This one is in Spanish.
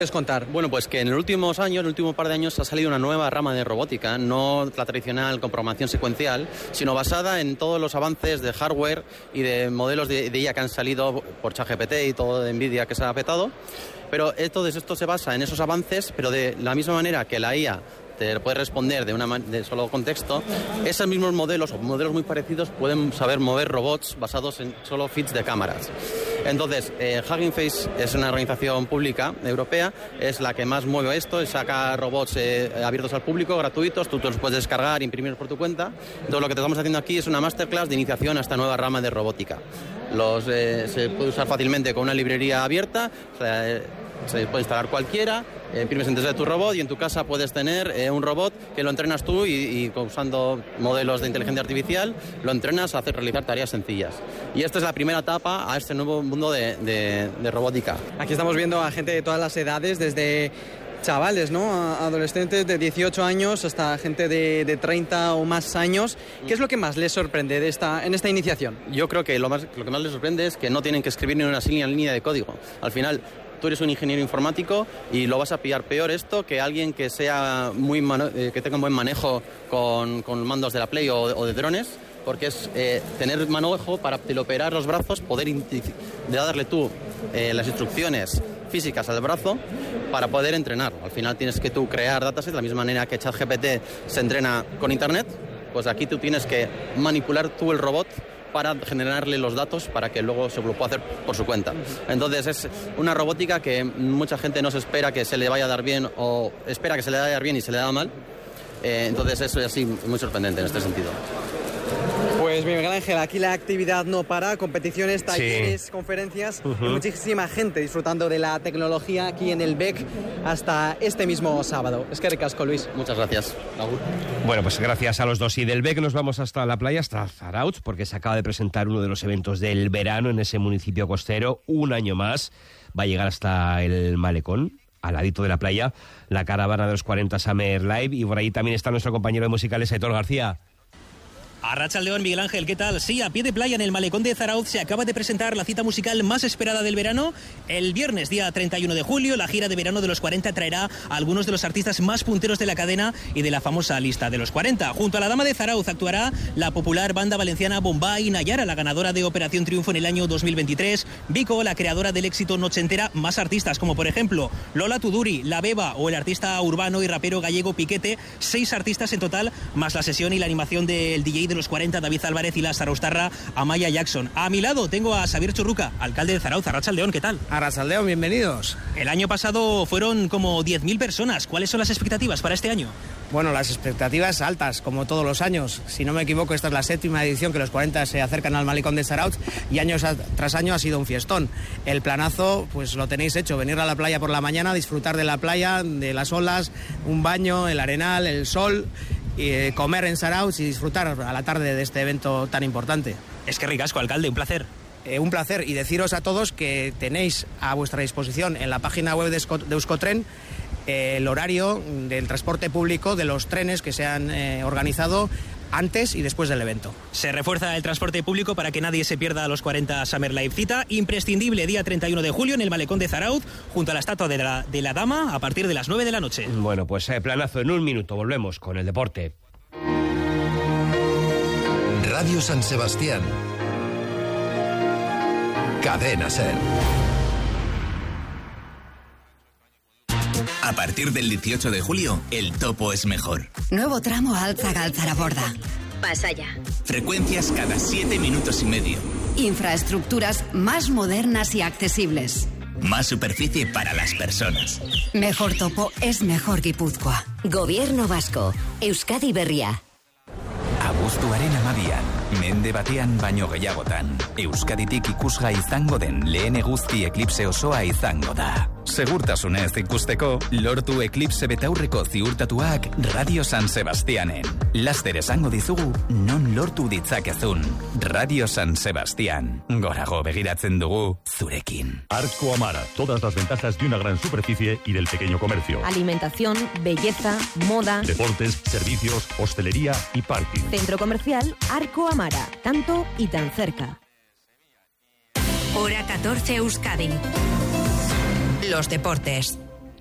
¿Puedes contar? Bueno, pues que en el último par de años ha salido una nueva rama de robótica, no la tradicional con programación secuencial, sino basada en todos los avances de hardware y de modelos de IA que han salido por ChatGPT y todo de NVIDIA que se ha petado. Pero entonces esto se basa en esos avances, pero de la misma manera que la IA te puede responder de solo contexto, esos mismos modelos o modelos muy parecidos pueden saber mover robots basados en solo feeds de cámaras. Entonces, Hugging Face es una organización pública europea, es la que más mueve esto, saca robots abiertos al público, gratuitos, tú los puedes descargar, imprimir por tu cuenta. Entonces, lo que te estamos haciendo aquí es una masterclass de iniciación a esta nueva rama de robótica. Se puede usar fácilmente con una librería abierta, se puede instalar cualquiera, imprimes en 3D tu robot y en tu casa puedes tener un robot que lo entrenas tú y usando modelos de inteligencia artificial lo entrenas a realizar tareas sencillas. Y esta es la primera etapa a este nuevo mundo de robótica. Aquí estamos viendo a gente de todas las edades, desde chavales, ¿no? Adolescentes de 18 años hasta gente de 30 o más años. ¿Qué es lo que más les sorprende en esta iniciación? Yo creo que lo que más les sorprende es que no tienen que escribir ni una línea de código. Al final, tú eres un ingeniero informático y lo vas a pillar peor esto que alguien que sea que tenga un buen manejo con mandos de la Play o de drones, porque es tener manejo para operar los brazos, poder darle tú las instrucciones físicas al brazo para poder entrenar. Al final tienes que tú crear datasets de la misma manera que ChatGPT se entrena con Internet, pues aquí tú tienes que manipular tú el robot para generarle los datos para que luego se lo pueda hacer por su cuenta. Entonces es una robótica que mucha gente no se espera que se le vaya a dar bien o espera que se le vaya a dar bien y se le da mal. Entonces eso es así muy sorprendente en este sentido. Pues Miguel Ángel, aquí la actividad no para, competiciones, talleres, conferencias, y muchísima gente disfrutando de la tecnología aquí en el BEC hasta este mismo sábado. Es que ricasco, Luis. Muchas gracias. Bueno, pues gracias a los dos. Y del BEC nos vamos hasta la playa, hasta Zarautz, porque se acaba de presentar uno de los eventos del verano en ese municipio costero. Un año más va a llegar hasta el malecón, al ladito de la playa, la caravana de los 40 Summer Live. Y por ahí también está nuestro compañero de musicales, Aitor García. Arratsaldeon, Miguel Ángel, ¿qué tal? Sí, a pie de playa en el malecón de Zarautz se acaba de presentar la cita musical más esperada del verano. El viernes, día 31 de julio, la gira de verano de los 40 traerá a algunos de los artistas más punteros de la cadena y de la famosa lista de los 40. Junto a la Dama de Zarautz actuará la popular banda valenciana Bombay Nayara, la ganadora de Operación Triunfo en el año 2023, Vico, la creadora del éxito Noche Entera, más artistas como por ejemplo Lola Tuduri, La Beba o el artista urbano y rapero gallego Piquete. 6 artistas en total, más la sesión y la animación del DJ de los 40, David Álvarez, y la Sarostarra Amaya Jackson. A mi lado tengo a Xavier Churruca, alcalde de Zarautz. Arratsaldeon, ¿qué tal? Arratsaldeon, bienvenidos. El año pasado fueron como 10.000 personas. ¿Cuáles son las expectativas para este año? Bueno, las expectativas altas, como todos los años. Si no me equivoco, esta es la 7ª edición que los 40 se acercan al malecón de Zarautz y año tras año ha sido un fiestón. El planazo, pues lo tenéis hecho, venir a la playa por la mañana, disfrutar de la playa, de las olas, un baño, el arenal, el sol, y comer en Zarautz y disfrutar a la tarde de este evento tan importante. Es que ricasco, alcalde, un placer. Un placer, y deciros a todos que tenéis a vuestra disposición en la página web de Euskotren el horario del transporte público de los trenes que se han organizado antes y después del evento. Se refuerza el transporte público para que nadie se pierda los 40 Summer Live. Cita imprescindible día 31 de julio en el malecón de Zarautz, junto a la estatua de la Dama, a partir de las 9 de la noche. Bueno, pues planazo en un minuto. Volvemos con el deporte. Radio San Sebastián. Cadena SER. A partir del 18 de julio, el topo es mejor. Nuevo tramo Altza-Galtzaraborda. Pasaya. Frecuencias cada 7 minutos y medio. Infraestructuras más modernas y accesibles. Más superficie para las personas. Mejor topo es mejor Guipúzcoa. Gobierno vasco. Euskadi Berria. Abuztuaren amabian, mende batean baino gehiagotan, Euskaditik ikusgai izango den lehen eguzki eklipse osoa izango da. Segurtasunez ikusteko, lortu eklipse betaurreko ziurtatuak Radio San Sebastianen. Laster esango dizugu, non lortu ditzakezun. Radio San Sebastián. Gorago begiratzen dugu, zurekin. Arco Amara, todas las ventajas de una gran superficie y del pequeño comercio. Alimentación, belleza, moda, deportes, servicios, hostelería y parking. Centro comercial Arco Amara, tanto y tan cerca. Hora 14 Euskadi. Los deportes.